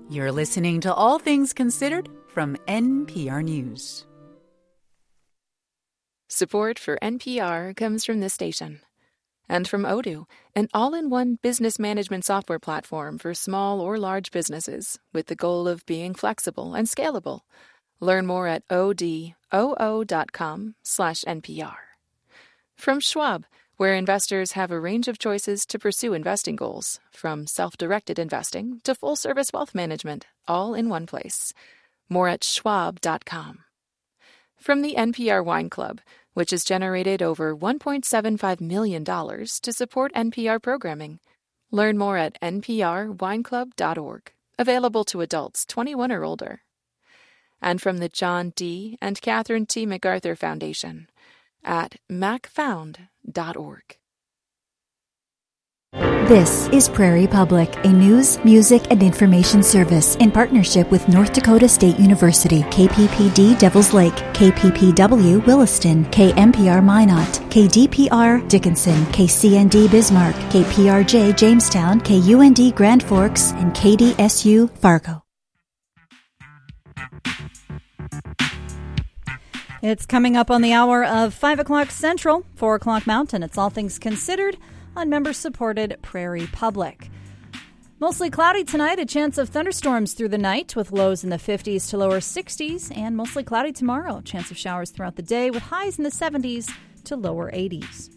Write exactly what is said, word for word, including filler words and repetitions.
You're listening to All Things Considered from N P R News. Support for N P R comes from this station and from Odoo, an all-in-one business management software platform for small or large businesses with the goal of being flexible and scalable. Learn more at odoo dot com slash N P R. From Schwab, where investors have a range of choices to pursue investing goals, from self-directed investing to full-service wealth management, all in one place. More at schwab dot com. From the N P R Wine Club, which has generated over one point seven five million dollars to support N P R programming. Learn more at N P R wine club dot org, available to adults twenty-one or older. And from the John D. and Catherine T. MacArthur Foundation at mac found dot org. This is Prairie Public, a news, music, and information service in partnership with North Dakota State University, K P P D Devils Lake, K P P W Williston, K M P R Minot, K D P R Dickinson, K C N D Bismarck, K P R J Jamestown, K U N D Grand Forks, and K D S U Fargo. It's coming up on the hour of five o'clock Central, four o'clock Mountain. It's All Things Considered on member-supported Prairie Public. Mostly cloudy tonight, a chance of thunderstorms through the night with lows in the fifties to lower sixties, and mostly cloudy tomorrow, a chance of showers throughout the day with highs in the seventies to lower eighties.